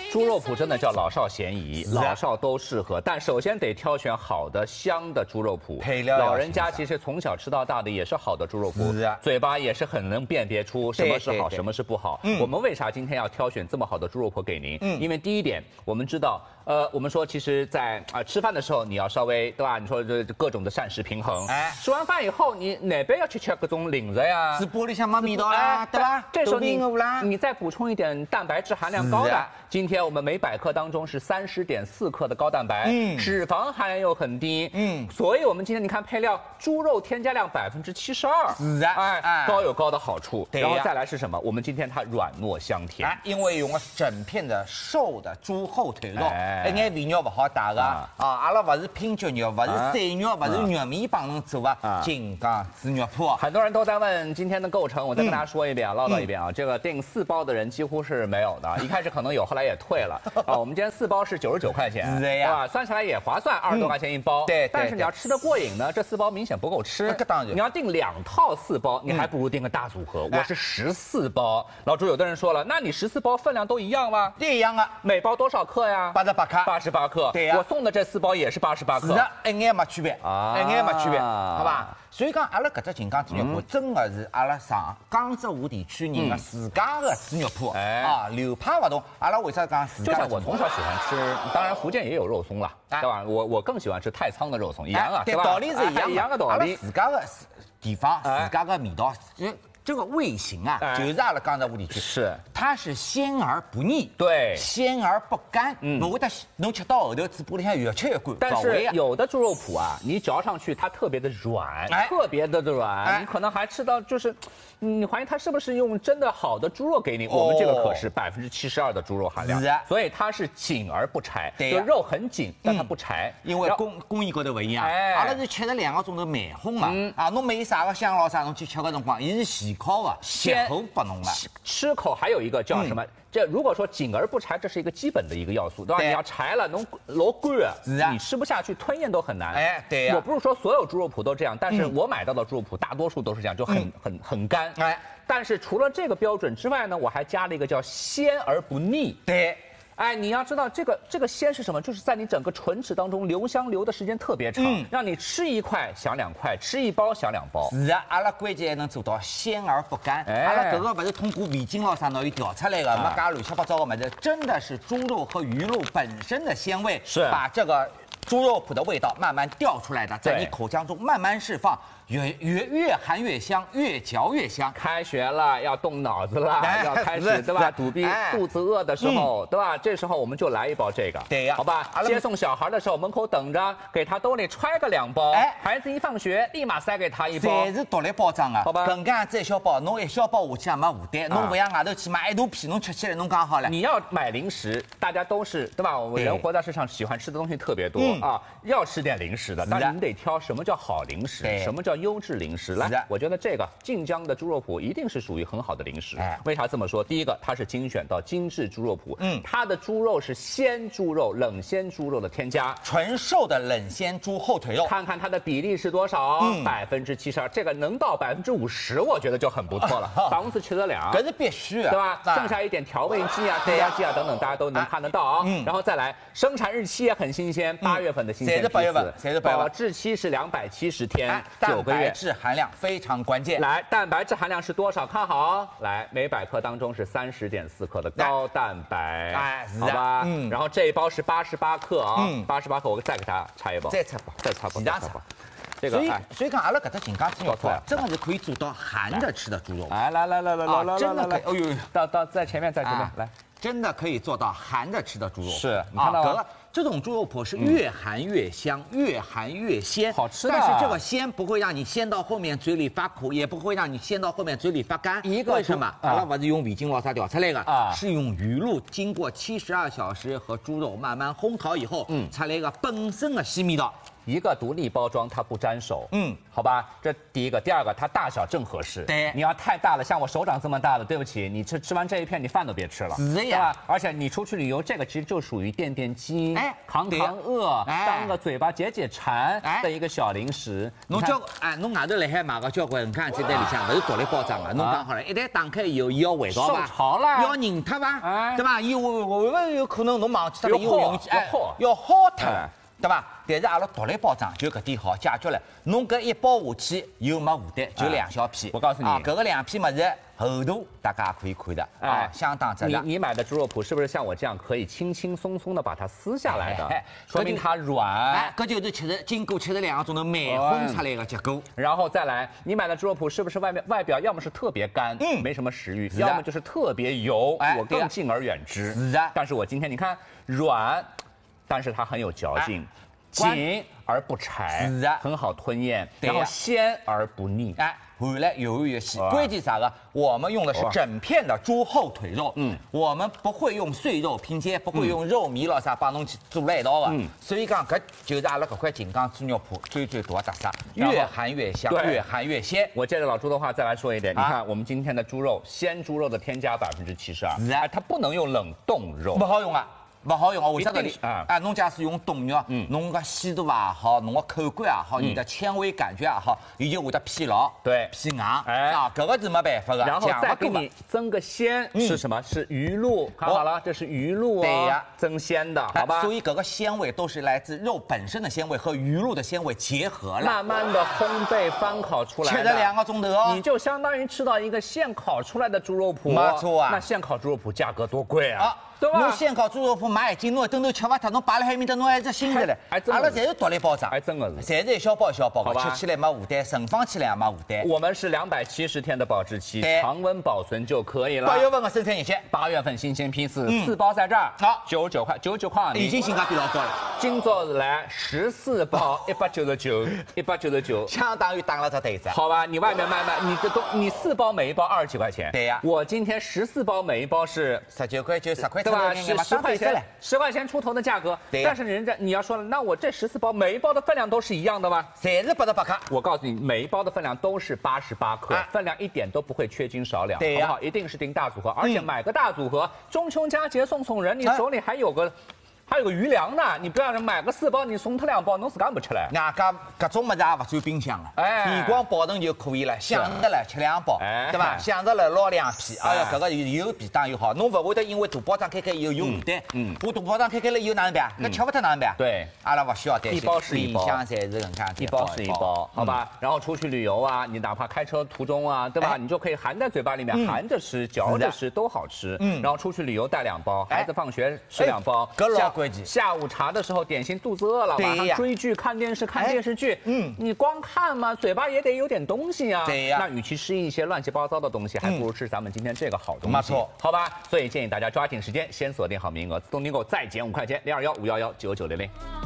猪肉脯真的叫老少咸宜，老少都适合。但首先得挑选好的香的猪肉脯， 配料老人家其实从小吃到大的也是好的猪肉脯，嘴巴也是很能辨别出什么是好，什么是不好。我们为啥今天要挑选这么好的猪肉脯给您？因为第一点，我们知道。我们说，其实在，吃饭的时候，你要稍微对吧？你说这各种的膳食平衡。哎，吃完饭以后，你哪边要去吃各种零食呀？ 吃玻璃香没味道啦，对吧？ 这时候你再补充一点蛋白质含量高的。今天我们每百克当中是30.4克的高蛋白，脂肪含量又很低，所以我们今天你看配料，猪肉添加量72%，是啊，高有高的好处。然后再来是什么？我们今天它软糯香甜， 因为用了整片的瘦的猪后腿肉。一眼肥肉不好打的阿拉不是拼脚肉，不是散肉，不是玉米帮侬做啊，金刚猪肉脯。 很多人都在问今天的构成，我再跟大家说一遍，唠叨一遍啊。这个订4包的人几乎是没有的，一开始可能有，后来也退了啊。我们今天4包是99块钱，是吧？算起来也划算，20多块钱一包。对，但是你要吃得过瘾呢，这4包明显不够吃。 当然， 你要订2套4包，你还不如订个大组合。我是14包。老朱，有的人说了，那你14包分量都一样吗？ 一样啊， 每包多少克呀 ？88克。 88克。对呀，我送的这4包也是88克。 是的，一眼没区别啊，一眼没区别，好吧？所以讲，阿拉搿只金刚猪肉脯真的是阿拉上江浙沪地区人的自家的猪肉脯啊，流派不同。阿拉为啥讲自家？ 就像我从小喜欢吃，当然福建也有肉松了，对吧？我更喜欢吃太仓的肉松，一样啊， 对吧？道理是一样的道理。 阿拉自家的地方，自家的味道。这个味型啊，就是阿拉江浙沪地区， 是它是鲜而不腻， 对， 鲜而不干，不会得侬吃到后头嘴巴里向越吃越干。 但是有的猪肉脯啊，你嚼上去它特别的软，特别的软，你可能还吃到就是，你怀疑它是不是用真的好的猪肉给你？我们这个可是72%的猪肉含量，所以它是紧而不柴，就肉很紧，但它不柴， 因为工艺高头不一样。阿拉是吃了2个钟头慢烘嘛，啊，侬没啥个香咯啥，侬去吃个辰光，伊是细烤的，咸口不浓了。 吃口还有一个叫什么？这如果说紧而不柴，这是一个基本的一个要素，对吧？你要柴了，侬老干，你吃不下去，吞咽都很难。 哎，对呀。 我不是说所有猪肉脯都这样，但是我买到的猪肉脯大多数都是这样，就很干。哎，但是除了这个标准之外呢，我还加了一个叫鲜而不腻。 对。 哎，你要知道这个鲜是什么？就是在你整个唇齿当中留香留的时间特别长，让你吃1块想2块，吃1包想2包。 是啊，阿拉关键还能做到鲜而不干。阿拉这个不是通过味精咯啥东西调出来的，没加乱七八糟的么子，真的是猪肉和鱼肉本身的鲜味， 是把这个猪肉脯的味道慢慢调出来的，在你口腔中慢慢释放。越含越香，越嚼越香。 开学了，要动脑子了，要开始对吧？肚子饿的时候，对吧？这时候我们就来1包这个， 对呀， 好吧？接送小孩的时候，门口等着，给他兜里揣个2包。哎，孩子一放学，立马塞给他1包。 侪是独立包装啊， 好吧？ 更加再小包，侬1小包下去也没负担，侬不像外头去买1肚皮，侬吃起来侬刚好了。 你要买零食，大家都是对吧？我们人活在世上，喜欢吃的东西特别多啊，要吃点零食的，但是你得挑什么叫好零食，什么叫优质零食。来，我觉得这个晋江的猪肉脯一定是属于很好的零食。为啥这么说？第一个，它是精选到精致猪肉脯，它的猪肉是鲜猪肉、冷鲜猪肉的添加， 纯瘦的冷鲜猪后腿肉。 看看它的比例是多少？72%，这个能到50%，我觉得就很不错了。2%， 这是必须的， 对吧？剩下一点调味剂啊、添加剂啊等等，大家都能看得到啊。然后再来，生产日期也很新鲜，8月份的新鲜批次， 谁是8月份？ 保质期是270天，9个月。 蛋白质含量非常关键。 来，蛋白质含量是多少？看好，来，每百克当中是30.4克的高蛋白，好吧？然后这一包是88克啊，88克，我再给它插1包， 再插包。 这个， 所以讲，阿拉搿只金刚猪肉脯真的是可以做到含着吃的猪肉。 来， 真的可以。哎呦，到在前面，来， 真的可以做到含着吃的猪肉。 是，你看到吗？ 这种猪肉脯是越含越香，越含越鲜， 好吃的。 但是这个鲜不会让你鲜到后面嘴里发苦，也不会让你鲜到后面嘴里发干。为什么？阿拉不是用味精咯啥调出来的是用鱼露经过72小时和猪肉慢慢烘烤以后，出来个本身的鲜味道。 一个独立包装，它不沾手。好吧，这第一个，第二个，它大小正合适。 对， 你要太大了，像我手掌这么大的，对不起，你吃完这一片，你饭都别吃了。 是呀， 而且你出去旅游，这个其实就属于垫垫饥，扛饿，当个嘴巴解馋的一个小零食。 侬外头来海买个交关银行在里向，不是独立包装的。侬讲好了，一旦打开以后，伊要味道吧， 受潮了， 要拧它吧，对吧？伊有可能侬忘记它了，要好脱。对吧？但是阿拉独立包装就搿点好解决了。侬搿一包下去又没负担，就2小片。 我告诉你， 搿个2片物事厚度大家可以看的啊，相当质量。 你买的猪肉脯是不是像我这样可以轻轻松松的把它撕下来的？说明它软。 搿就是经过72个钟头慢烘出来的结果。 然后再来，你买的猪肉脯是不是外表要么是特别干，没什么食欲，要么就是特别油，我更敬而远之。 是啊。 但是我今天你看软。但是它很有嚼劲，紧而不柴， 是啊， 很好吞咽，然后鲜而不腻， 含了油越细。关键啥个？我们用的是整片的猪后腿肉，我们不会用碎肉拼接，不会用肉糜了啥帮侬去做了一道的，所以讲搿就是阿拉搿块金刚猪肉脯最大的特色，越含越香，越含越鲜。 我接着老朱的话再来说一点，你看我们今天的猪肉，鲜猪肉的添加72%，它不能用冷冻肉， 不好用啊。不好用哦，为啥道理？侬假使用冻肉，侬个鲜度也好，侬个口感也好，你的纤维感觉也好，伊就会得偏老， 对， 偏硬。搿个是没办法的。 然后再给你增个鲜，是什么？是鱼露。看好了，这是鱼露哦。 对呀， 增鲜的，好吧？ 所以搿个鲜味都是来自肉本身的鲜味和鱼露的鲜味结合了， 慢慢的烘焙翻烤出来的。 72个钟头哦， 你就相当于吃到一个现烤出来的猪肉脯。 没错啊， 那现烤猪肉脯价格多贵啊！对吧？ 侬现烤猪肉脯买1斤，侬一顿都吃勿脱，侬摆辣海面搭，侬还是新的嘞。阿拉侪是独立包装， 还真的是， 侪是一小包一小包的，吃起来没负担，盛放起来也没负担。 我们是270天的保质期，常温保存就可以了。 8月份的生产日期 ，8月份新鲜批次，4包在这儿，好，99块， 已经性价比老高了。 今朝是来14包199， 相当于打了只对折。 好吧，你外面卖，你4包每一包20几块钱。 对呀， 我今天14包每一包是 19块9、10块， 对吧？是10块钱，10块钱出头的价格。但是人家你要说了，那我这14包每一包的分量都是一样的吗？ 侪是88克。 我告诉你，每一包的分量都是88克，分量一点都不会缺斤少两，好不好？一定是订大组合，而且买个大组合，中秋佳节送人，你手里还有个余粮呢，你不要买个4包，你送他2包，侬自家不吃了。 那各种物事也不转冰箱了，你光保存就可以了。想着了吃2包，对吧？想着了捞2片，哎呀，搿个又便当又好，侬不会得因为大包装开以后有负担。我大包装开了以后哪能办？那吃不脱哪能办？ 对， 阿拉不需要担心， 一包是一包， 里向侪是一包是一包，好吧？然后出去旅游啊，你哪怕开车途中啊，对吧？你就可以含在嘴巴里面，含着吃，嚼着吃都好吃。然后出去旅游带2包，孩子放学吃2包， 搿老关键。 下午茶的时候，点心肚子饿了，晚上追剧、看电视、看电视剧，你光看嘛，嘴巴也得有点东西啊。 对呀， 那与其吃一些乱七八糟的东西，还不如吃咱们今天这个好东西。 没错， 好吧。所以建议大家抓紧时间，先锁定好名额，自动订购再减5块钱，0215119900。